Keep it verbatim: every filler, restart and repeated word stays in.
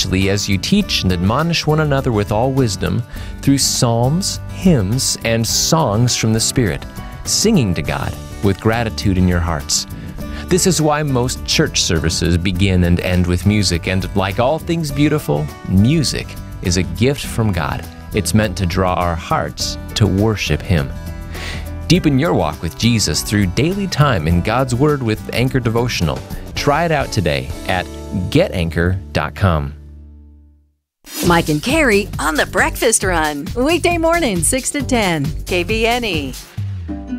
richly as you teach and admonish one another with all wisdom through psalms, hymns, and songs from the Spirit, singing to God with gratitude in your hearts. This is why most church services begin and end with music, and like all things beautiful, music is a gift from God. It's meant to draw our hearts to worship Him. Deepen your walk with Jesus through daily time in God's Word with Anchor Devotional. Try it out today at get anchor dot com. Mike and Carrie on the Breakfast Run. Weekday morning, six to ten, K B N E.